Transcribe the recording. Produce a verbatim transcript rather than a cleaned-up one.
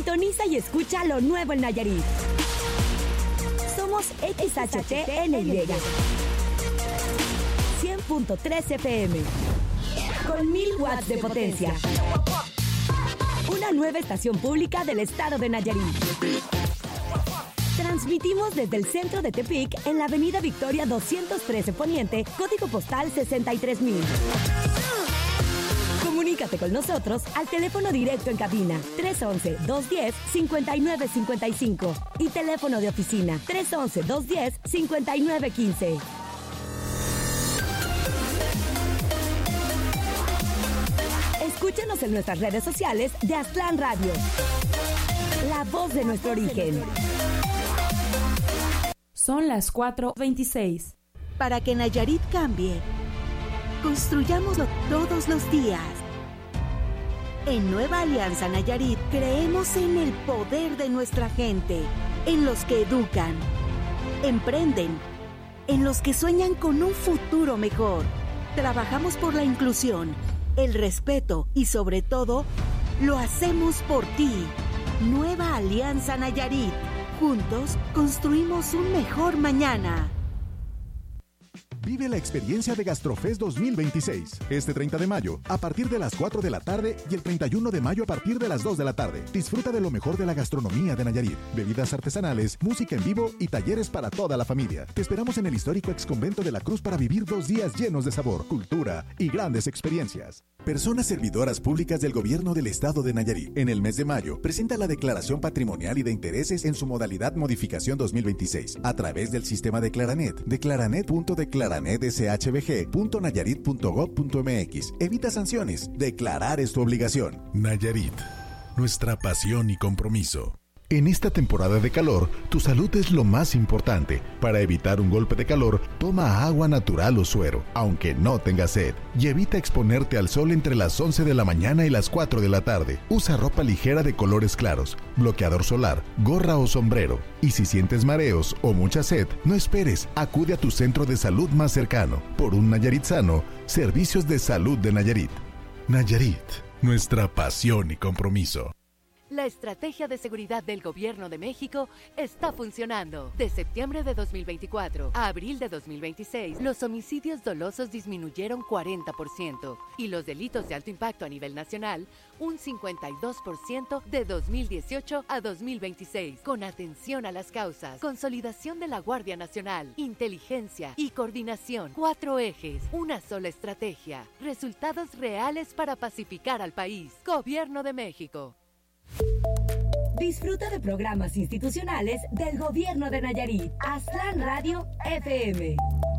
Sintoniza y escucha lo nuevo en Nayarit. Somos X H T N Y cien punto tres F M con mil watts de potencia. Una nueva estación pública del estado de Nayarit. Transmitimos desde el centro de Tepic en la avenida Victoria doscientos trece Poniente, código postal sesenta y tres mil. Comunícate con nosotros al teléfono directo en cabina tres once, dos diez, cincuenta y nueve cincuenta y cinco y teléfono de oficina tres once, dos diez, cincuenta y nueve quince. Escúchanos en nuestras redes sociales de Aztlán Radio. La voz de nuestro origen. Son las cuatro veintiséis. Para que Nayarit cambie, construyámoslo todos los días. En Nueva Alianza Nayarit creemos en el poder de nuestra gente, en los que educan, emprenden, en los que sueñan con un futuro mejor. Trabajamos por la inclusión, el respeto y sobre todo, lo hacemos por ti. Nueva Alianza Nayarit. Juntos construimos un mejor mañana. Vive la experiencia de Gastrofest dos mil veintiséis. Este treinta de mayo, a partir de las cuatro de la tarde y el treinta y uno de mayo a partir de las dos de la tarde. Disfruta de lo mejor de la gastronomía de Nayarit, bebidas artesanales, música en vivo y talleres para toda la familia. Te esperamos en el histórico exconvento de la Cruz para vivir dos días llenos de sabor, cultura y grandes experiencias. Personas servidoras públicas del gobierno del estado de Nayarit. En el mes de mayo, presenta la declaración patrimonial y de intereses en su modalidad modificación dos mil veintiséis a través del sistema Declaranet. Declaranet punto declaranet s h b g punto nayarit punto gob punto m x. Evita sanciones. Declarar es tu obligación. Nayarit, nuestra pasión y compromiso. En esta temporada de calor, tu salud es lo más importante. Para evitar un golpe de calor, toma agua natural o suero, aunque no tengas sed. Y evita exponerte al sol entre las once de la mañana y las cuatro de la tarde. Usa ropa ligera de colores claros, bloqueador solar, gorra o sombrero. Y si sientes mareos o mucha sed, no esperes, acude a tu centro de salud más cercano. Por un Nayarit sano, Servicios de Salud de Nayarit. Nayarit, nuestra pasión y compromiso. La estrategia de seguridad del Gobierno de México está funcionando. De septiembre de dos mil veinticuatro a abril de dos mil veintiséis, los homicidios dolosos disminuyeron cuarenta por ciento y los delitos de alto impacto a nivel nacional un cincuenta y dos por ciento de dos mil dieciocho a dos mil veintiséis. Con atención a las causas, consolidación de la Guardia Nacional, inteligencia y coordinación. Cuatro ejes, una sola estrategia. Resultados reales para pacificar al país. Gobierno de México. Disfruta de programas institucionales del Gobierno de Nayarit. Aztlán Radio F M.